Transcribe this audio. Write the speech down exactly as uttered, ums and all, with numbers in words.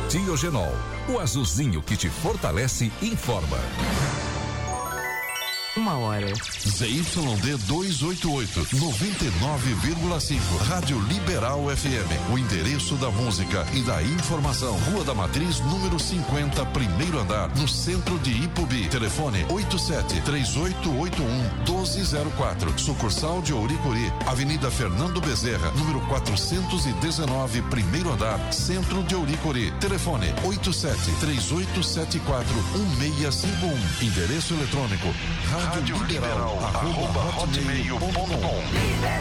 Tiogenol, o azulzinho que te fortalece e informa. Uma hora. Z Y D duzentos e oitenta e oito, noventa e nove vírgula cinco. Rádio Liberal F M. O endereço da música e da informação. Rua da Matriz, número cinquenta, primeiro andar, no centro de Ipubi. Telefone oito sete três oito oito um um dois zero quatro. Sucursal de Ouricuri. Avenida Fernando Bezerra, número quatrocentos e dezenove, primeiro andar, centro de Ouricuri. Telefone oito sete três oito sete quatro um seis cinco um. Endereço eletrônico rádio liberal arroba hotmail ponto com.